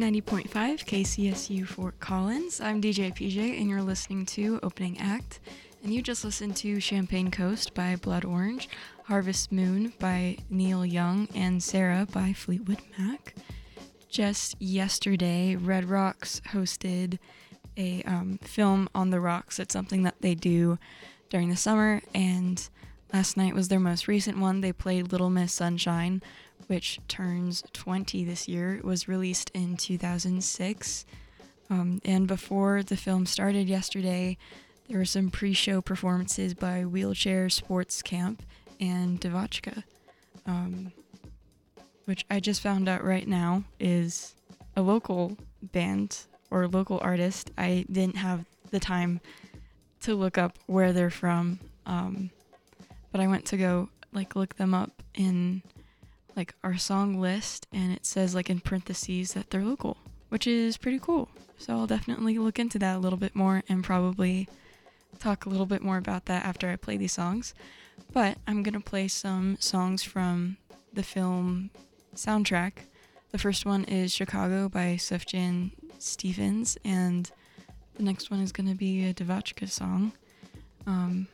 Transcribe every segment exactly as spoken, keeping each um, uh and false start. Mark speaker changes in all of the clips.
Speaker 1: ninety point five K C S U Fort Collins. I'm D J P J, and you're listening to Opening Act. And you just listened to Champagne Coast by Blood Orange, Harvest Moon by Neil Young, and Sarah by Fleetwood Mac. Just yesterday, Red Rocks hosted a um, film on the rocks. It's something that they do during the summer, and last night was their most recent one. They played Little Miss Sunshine, which turns twenty this year. It was released in two thousand six. Um, and before the film started yesterday, there were some pre-show performances by Wheelchair Sports Camp and Devotchka, um, which I just found out right now is a local band or local artist. I didn't have the time to look up where they're from, um, but I went to go like look them up in like our song list, and it says like in parentheses that they're local, which is pretty cool. So I'll definitely look into that a little bit more and probably talk a little bit more about that after I play these songs. But I'm gonna play some songs from the film soundtrack. The first one is Chicago by Sufjan Stevens, and the next one is gonna be a Devotchka song. Um,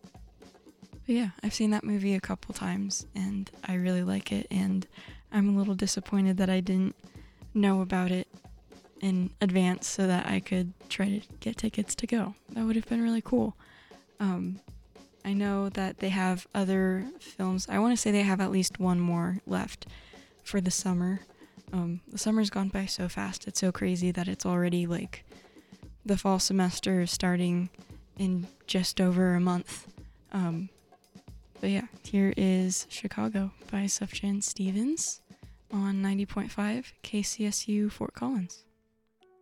Speaker 1: But yeah, I've seen that movie a couple times, and I really like it, and I'm a little disappointed that I didn't know about it in advance so that I could try to get tickets to go. That would have been really cool. Um, I know that they have other films. I want to say they have at least one more left for the summer. Um, the summer's gone by so fast. It's so crazy that it's already like the fall semester is starting in just over a month. Um, But yeah, here is Chicago by Sufjan Stevens on ninety point five K C S U Fort Collins.